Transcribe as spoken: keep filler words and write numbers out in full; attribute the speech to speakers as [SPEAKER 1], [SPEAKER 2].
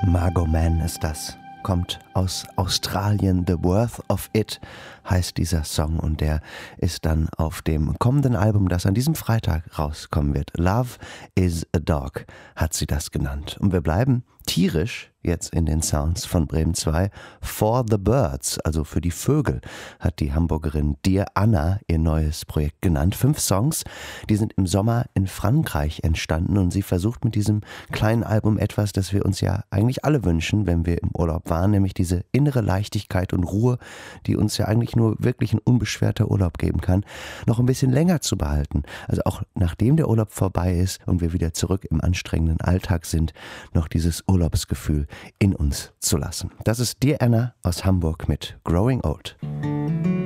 [SPEAKER 1] Margot Man ist das. Kommt aus Australien. The Worth of It heißt dieser Song und der ist dann auf dem kommenden Album, das an diesem Freitag rauskommen wird. Love is a Dog hat sie das genannt. Und wir bleiben tierisch jetzt in den Sounds von Bremen zwei. For the Birds, also für die Vögel, hat die Hamburgerin Dear Anna ihr neues Projekt genannt. Fünf Songs, die sind im Sommer in Frankreich entstanden und sie versucht mit diesem kleinen Album etwas, das wir uns ja eigentlich alle wünschen, wenn wir im Urlaub waren, nämlich diese innere Leichtigkeit und Ruhe, die uns ja eigentlich nur wirklich ein unbeschwerter Urlaub geben kann, noch ein bisschen länger zu behalten. Also auch nachdem der Urlaub vorbei ist und wir wieder zurück im anstrengenden Alltag sind, noch dieses Urlaubsgefühl in uns zu lassen. Das ist Dear Anna aus Hamburg mit Growing Old.